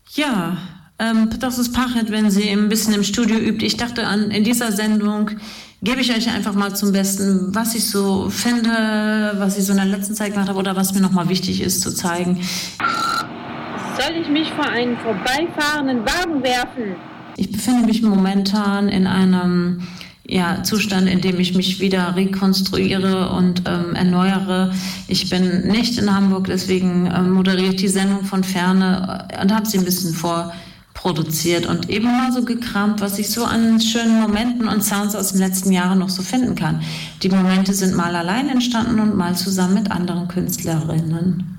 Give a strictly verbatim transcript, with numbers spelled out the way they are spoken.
Ja, ähm, das ist Pachet, wenn sie ein bisschen im Studio übt. Ich dachte, an, in dieser Sendung gebe ich euch einfach mal zum Besten, was ich so finde, was ich so in der letzten Zeit gemacht habe oder was mir nochmal wichtig ist zu zeigen. Soll ich mich vor einen vorbeifahrenden Wagen werfen? Ich befinde mich momentan in einem ja, Zustand, in dem ich mich wieder rekonstruiere und ähm, erneuere. Ich bin nicht in Hamburg, deswegen ähm, moderiere ich die Sendung von Ferne und habe sie ein bisschen vorproduziert und eben mal so gekramt, was ich so an schönen Momenten und Sounds aus den letzten Jahren noch so finden kann. Die Momente sind mal allein entstanden und mal zusammen mit anderen Künstlerinnen.